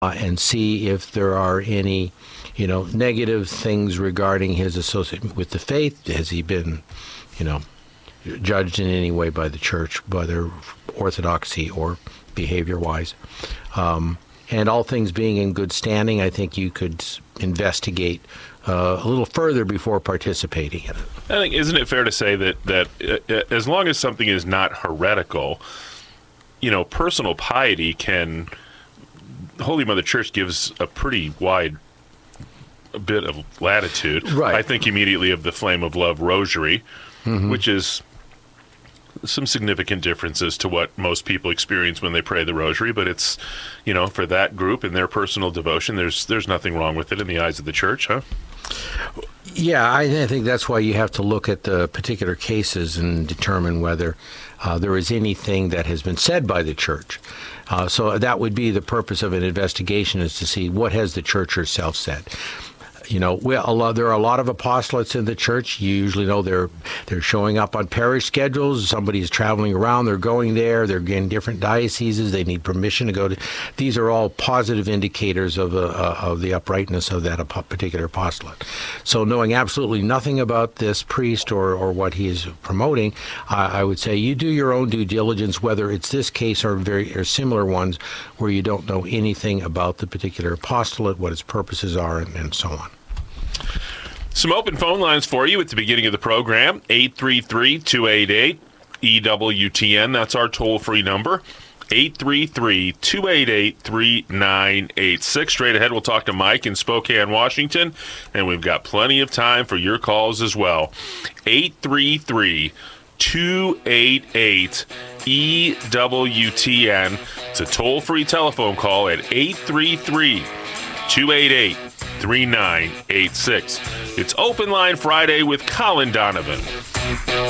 and see if there are any, negative things regarding his association with the faith. Has he been, judged in any way by the church, whether orthodoxy or behavior-wise? And all things being in good standing, I think you could investigate a little further before participating in it. I think, isn't it fair to say that as long as something is not heretical, personal piety can... Holy Mother Church gives a pretty wide bit of latitude. Right. I think immediately of the Flame of Love Rosary, which is some significant differences to what most people experience when they pray the Rosary, but it's, for that group and their personal devotion, there's nothing wrong with it in the eyes of the Church, huh? Yeah, I think that's why you have to look at the particular cases and determine whether there is anything that has been said by the Church. So that would be the purpose of an investigation, is to see what has the Church herself said. There are a lot of apostolates in the Church. You usually know they're showing up on parish schedules. Somebody's traveling around. They're going there. They're in different dioceses. They need permission to go to. These are all positive indicators of the uprightness of that particular apostolate. So knowing absolutely nothing about this priest or what he is promoting, I would say you do your own due diligence, whether it's this case or similar ones where you don't know anything about the particular apostolate, what its purposes are, and so on. Some open phone lines for you at the beginning of the program, 833-288-EWTN. That's our toll-free number, 833-288-3986. Straight ahead, we'll talk to Mike in Spokane, Washington, and we've got plenty of time for your calls as well. 833-288-EWTN. It's a toll-free telephone call at 833-288-3986. It's Open Line Friday with Colin Donovan.